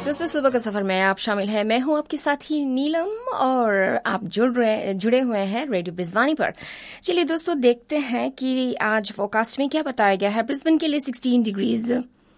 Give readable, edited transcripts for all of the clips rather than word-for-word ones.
दोस्तों सुबह का सफर में आप शामिल हैं। मैं हूं आपके साथ ही नीलम और आप जुड़े हुए हैं रेडियो ब्रिस्बानी पर। चलिए दोस्तों देखते हैं कि आज फोरकास्ट में क्या बताया गया है। ब्रिस्बेन के लिए 16 डिग्रीज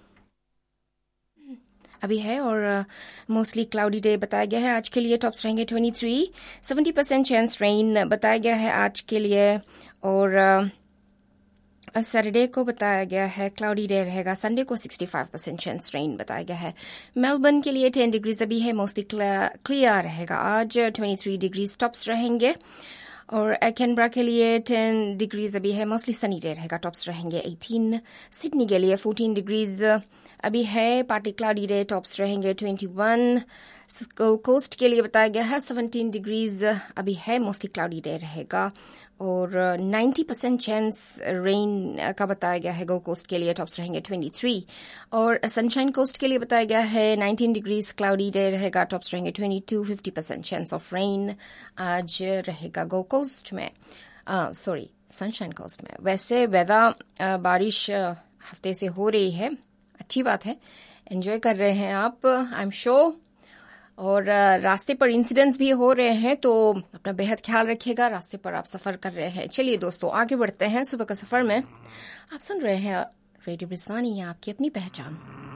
अभी है और मोस्टली क्लाउडी डे बताया गया है। आज के लिए टॉप्स रहेंगे 23, 70% चांस रेन बताया गया है आज के लिए। और सैटरडे को बताया गया है क्लाउडी डे रहेगा। संडे को 65% चांस रेन बताया गया है। मेलबर्न के लिए 10 डिग्रीज अभी है, मोस्टली क्लियर रहेगा। आज 23 डिग्रीज टॉप्स रहेंगे। और कैनबरा के लिए 10 डिग्रीज अभी है, मोस्टली सनी डे रहेगा। टॉप्स रहेंगे 18। सिडनी के लिए 14 डिग्रीज अभी है, पार्टी क्लाउडी डे। टॉप्स रहेंगे 21। कोस्ट के लिए बताया गया है 17 डिग्रीज अभी है, मोस्टली क्लाउडी डे रहेगा। और 90% चांस रेन का बताया गया है गोल्ड कोस्ट के लिए। टॉप्स रहेंगे 23। और सनशाइन कोस्ट के लिए बताया गया है 19 डिग्रीज क्लाउडी डे रहेगा। टॉप्स रहेंगे 22। 50% चांस ऑफ रेन आज रहेगा गोल्ड कोस्ट में, सनशाइन कोस्ट में। वैसे वेदर बारिश हफ्ते से हो रही है, अच्छी बात है, एंजॉय कर रहे हैं आप, आई एम श्योर। और रास्ते पर इंसिडेंट्स भी हो रहे हैं, तो अपना बेहद ख्याल रखिएगा रास्ते पर आप सफर कर रहे हैं। चलिए दोस्तों आगे बढ़ते हैं सुबह का सफर में। आप सुन रहे हैं रेडियो ब्रिस्बानी, आपकी अपनी पहचान।